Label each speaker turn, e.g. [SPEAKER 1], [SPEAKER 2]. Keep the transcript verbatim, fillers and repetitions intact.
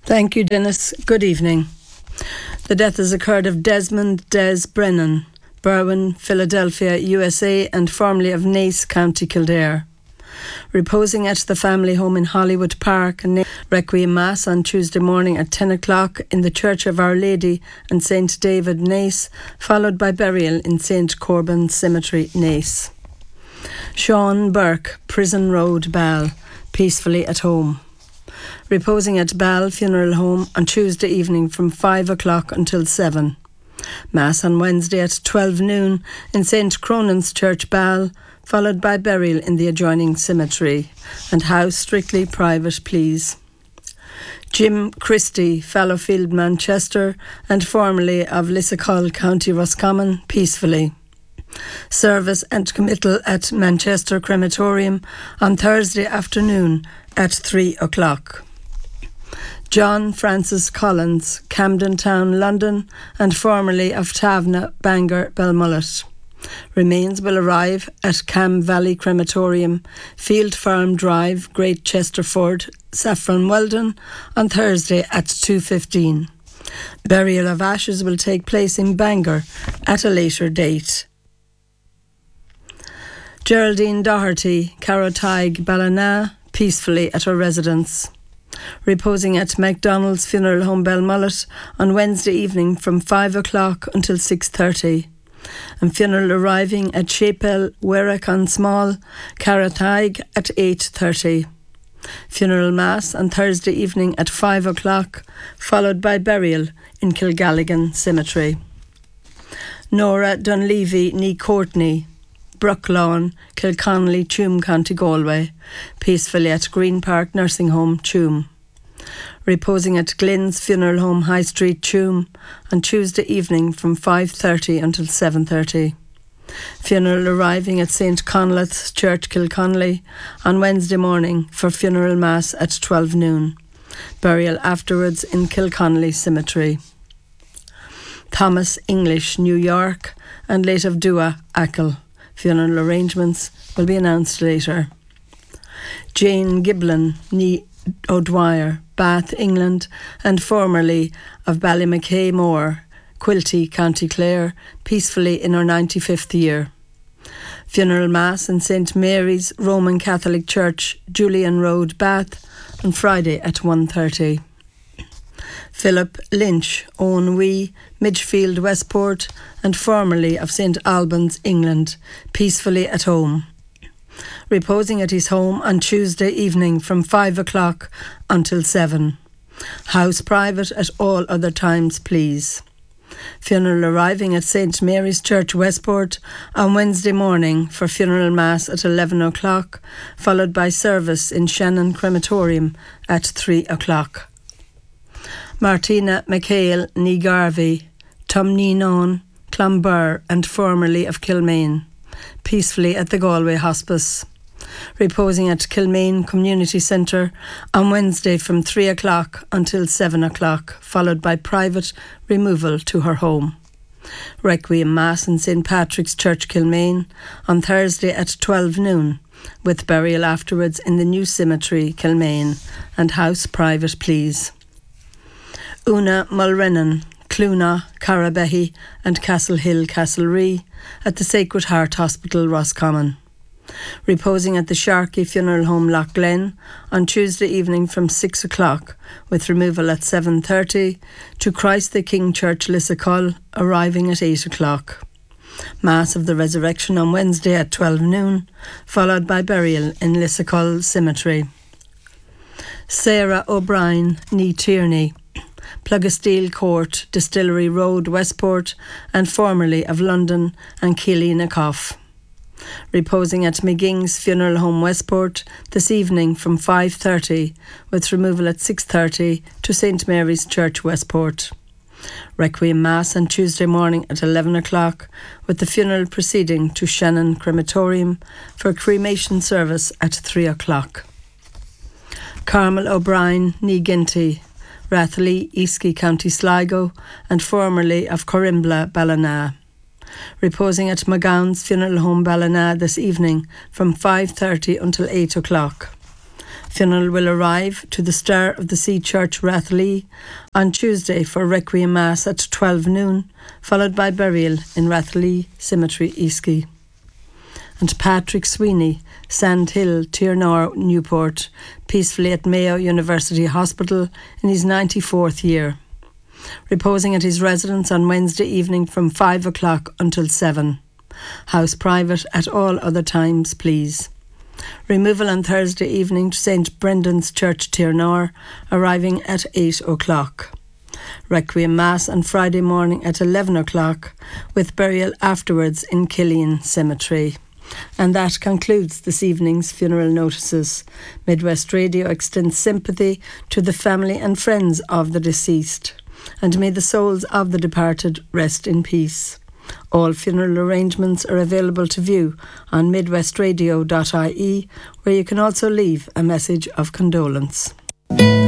[SPEAKER 1] Thank you, Dennis. Good evening. The death has occurred of Desmond Des Brennan, Berwyn, Philadelphia, U S A, and formerly of Naas, County Kildare. Reposing at the family home in Hollywood Park, and Requiem Mass on Tuesday morning at ten o'clock in the Church of Our Lady and Saint David, Naas, followed by burial in Saint Corbin Cemetery, Naas. Sean Burke, Prison Road, Ball, peacefully at home. Reposing at Ball Funeral Home on Tuesday evening from five o'clock until seven. Mass on Wednesday at twelve noon in Saint Cronan's Church, Ball, followed by burial in the adjoining cemetery, and house strictly private, please. Jim Christie, Fallowfield, Manchester, and formerly of Lissacull, County Roscommon, peacefully. Service and committal at Manchester Crematorium on Thursday afternoon at three o'clock. John Francis Collins, Camden Town, London, and formerly of Tavna, Bangor, Belmullet. Remains will arrive at Cam Valley Crematorium, Field Farm Drive, Great Chesterford, Saffron Weldon, on Thursday at two fifteen. Burial of ashes will take place in Bangor at a later date. Geraldine Doherty, Carrothaig, Ballina, peacefully at her residence. Reposing at MacDonald's Funeral Home, Belmullet, on Wednesday evening from five o'clock until six thirty. And funeral arriving at Chapel, Werrick-on-Small, Carrothaig at eight thirty. Funeral Mass on Thursday evening at five o'clock, followed by burial in Kilgalligan Cemetery. Nora Dunleavy, Nee Courtney, Brooklawn, Kilconnelly, Tuam, County Galway, peacefully at Green Park Nursing Home, Tuam. Reposing at Glyn's Funeral Home, High Street, Tuam, on Tuesday evening from five thirty until seven thirty. Funeral arriving at Saint Conlath's Church, Kilconnelly, on Wednesday morning for funeral mass at twelve noon. Burial afterwards in Kilconnelly Cemetery. Thomas English, New York, and late of Dua, Achill. Funeral arrangements will be announced later. Jane Giblin, Nee O'Dwyer, Bath, England, and formerly of Ballymackay Moor, Quilty, County Clare, peacefully in her ninety-fifth year. Funeral Mass in Saint Mary's Roman Catholic Church, Julian Road, Bath, on Friday at one thirty. Philip Lynch, Owen Wee, Midgefield, Westport, and formerly of Saint Albans, England, peacefully at home. Reposing at his home on Tuesday evening from five o'clock until seven. House private at all other times, please. Funeral arriving at Saint Mary's Church, Westport, on Wednesday morning for funeral mass at eleven o'clock, followed by service in Shannon Crematorium at three o'clock. Martina McHale, Nee Garvey, Tumneenon, Clonbur, and formerly of Kilmaine, peacefully at the Galway Hospice. Reposing at Kilmaine Community Centre on Wednesday from three o'clock until seven o'clock, followed by private removal to her home. Requiem Mass in Saint Patrick's Church, Kilmaine, on Thursday at twelve noon, with burial afterwards in the new cemetery, Kilmaine, and house private, please. Una Mulrennan, Cluna, Carabehy, and Castlehill, Castlerea, at the Sacred Heart Hospital, Roscommon. Reposing at the Sharkey Funeral Home, Lough Glen, on Tuesday evening from six o'clock, with removal at seven thirty, to Christ the King Church, Lissacull, arriving at eight o'clock. Mass of the Resurrection on Wednesday at twelve noon, followed by burial in Lissacull Cemetery. Sarah O'Brien, Nee Tierney, Plugasteel Court, Distillery Road, Westport, and formerly of London and Keelinacoff. Reposing at McGing's Funeral Home, Westport, this evening from five thirty, with removal at six thirty to Saint Mary's Church, Westport. Requiem Mass on Tuesday morning at eleven o'clock, with the funeral proceeding to Shannon Crematorium for cremation service at three o'clock. Carmel O'Brien, Nee Ginty, Rathley, Easkey, County Sligo, and formerly of Corimbla, Ballina. Reposing at McGowan's Funeral Home, Ballina, this evening from five thirty until eight o'clock. Funeral will arrive to the Star of the Sea Church, Rathlee, on Tuesday for Requiem Mass at twelve noon, followed by burial in Rathlee Cemetery, Easky. And Patrick Sweeney, Sandhill, Tirnor, Newport, peacefully at Mayo University Hospital in his ninety-fourth year, reposing at his residence on Wednesday evening from five o'clock until seven. House private at all other times, please. Removal on Thursday evening to Saint Brendan's Church, Tirnor, arriving at eight o'clock. Requiem Mass on Friday morning at eleven o'clock, with burial afterwards in Killeen Cemetery. And that concludes this evening's funeral notices. Midwest Radio extends sympathy to the family and friends of the deceased, and may the souls of the departed rest in peace. All funeral arrangements are available to view on midwest radio dot I E, where you can also leave a message of condolence.